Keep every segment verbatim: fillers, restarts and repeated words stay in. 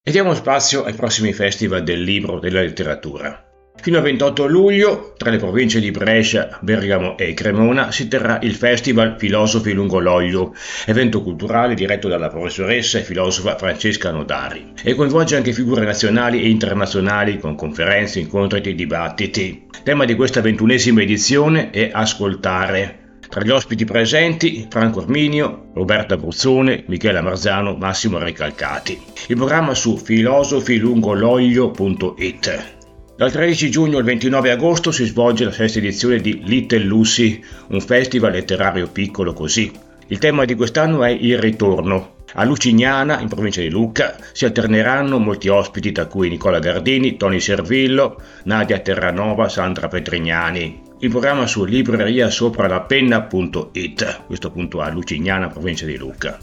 E diamo spazio ai prossimi festival del libro e della letteratura. Fino al ventotto luglio, tra le province di Brescia, Bergamo e Cremona, si terrà il Festival Filosofi lungo l'Oglio, evento culturale diretto dalla professoressa e filosofa Francesca Nodari, e coinvolge anche figure nazionali e internazionali con conferenze, incontri e dibattiti. Tema di questa ventunesima edizione è ascoltare. Tra gli ospiti presenti, Franco Arminio, Roberta Bruzzone, Michela Marzano, Massimo Recalcati. Il programma su filosofi lungo l'oglio punto it. Dal tredici giugno al ventinove agosto si svolge la sesta edizione di Little Lucy, un festival letterario piccolo così. Il tema di quest'anno è il ritorno. A Lucignana, in provincia di Lucca, si alterneranno molti ospiti, tra cui Nicola Gardini, Tony Servillo, Nadia Terranova, Sandra Petrignani. Il programma su libreria sopra la penna punto it, questo appunto a Lucignana, provincia di Lucca.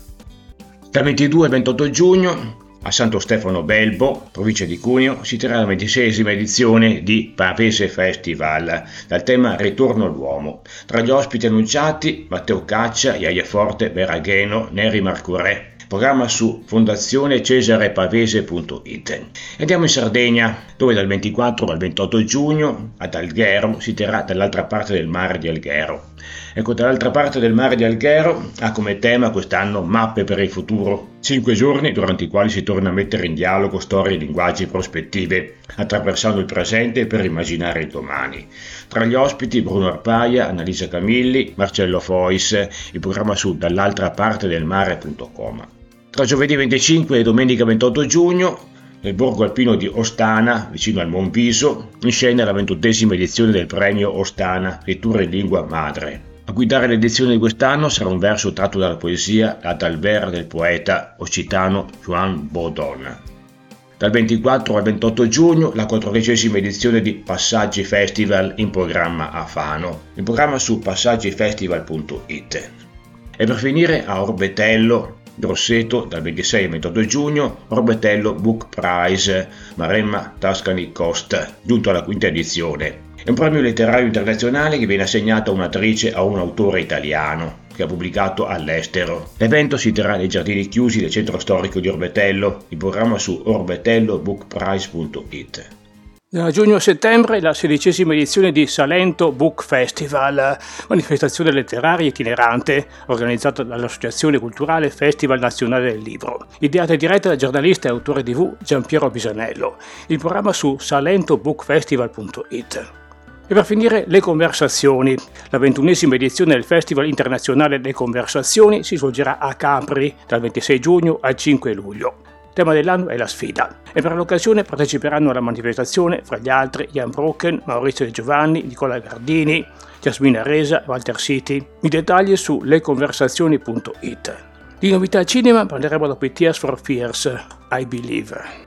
Dal ventidue al ventotto giugno, a Santo Stefano Belbo, provincia di Cuneo, si terrà la ventiseiesima edizione di Pavese Festival, dal tema Ritorno all'uomo. Tra gli ospiti annunciati, Matteo Caccia, Iaia Forte, Veragheno, Neri Marcurè. Programma su fondazione cesare pavese punto it. Andiamo in Sardegna, dove dal ventiquattro al ventotto giugno ad Alghero si terrà Dall'altra parte del mare di Alghero. Ecco, Dall'altra parte del mare di Alghero ha come tema quest'anno Mappe per il futuro. Cinque giorni durante i quali si torna a mettere in dialogo storie, linguaggi e prospettive, attraversando il presente per immaginare il domani. Tra gli ospiti Bruno Arpaia, Annalisa Camilli, Marcello Fois, il programma su dall'altra parte del mare punto com. Tra giovedì venticinque e domenica ventotto giugno, nel borgo alpino di Ostana, vicino al Monviso, in scena la ventottesima edizione del premio Ostana, lettura in lingua madre. A guidare l'edizione di quest'anno sarà un verso tratto dalla poesia La Talvera del poeta occitano Juan Baudon. Dal ventiquattro al ventotto giugno la quattordicesima edizione di Passaggi Festival in programma a Fano. Il programma su passaggi festival punto it. E per finire a Orbetello, Grosseto, dal ventisei al ventotto giugno, Orbetello Book Prize, Maremma Tuscany Coast, giunto alla quinta edizione. È un premio letterario internazionale che viene assegnato a un'attrice o a un autore italiano che ha pubblicato all'estero. L'evento si terrà nei giardini chiusi del centro storico di Orbetello, il programma su orbetello book prize punto it. Da giugno a settembre la sedicesima edizione di Salento Book Festival, manifestazione letteraria itinerante organizzata dall'Associazione Culturale Festival Nazionale del Libro, ideata e diretta dal giornalista e autore tivù Giampiero Bisanello. Il programma su salento book festival punto it. E per finire Le Conversazioni. La ventunesima edizione del Festival Internazionale Le Conversazioni si svolgerà a Capri dal ventisei giugno al cinque luglio. Il tema dell'anno è la sfida e per l'occasione parteciperanno alla manifestazione, fra gli altri, Jan Brocken, Maurizio De Giovanni, Nicola Gardini, Jasmina Resa e Walter City. I dettagli su le conversazioni punto it. Di novità al cinema parleremo dopo i Tears for Fears, I Believe.